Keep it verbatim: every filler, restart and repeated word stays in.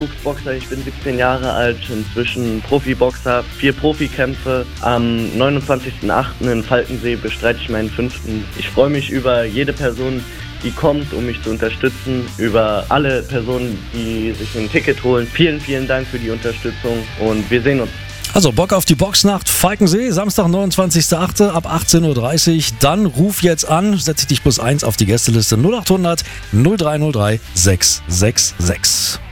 Boxer, ich bin siebzehn Jahre alt, inzwischen Profiboxer, vier Profikämpfe. Am neunundzwanzigsten achten in Falkensee bestreite ich meinen fünften. Ich freue mich über jede Person, die kommt, um mich zu unterstützen, über alle Personen, die sich ein Ticket holen. Vielen, vielen Dank für die Unterstützung und wir sehen uns. Also Bock auf die Boxnacht Falkensee, Samstag, neunundzwanzigsten achten ab achtzehn Uhr dreißig. Dann ruf jetzt an, setze dich plus eins auf die Gästeliste null acht hundert null drei null drei sechs sechs sechs.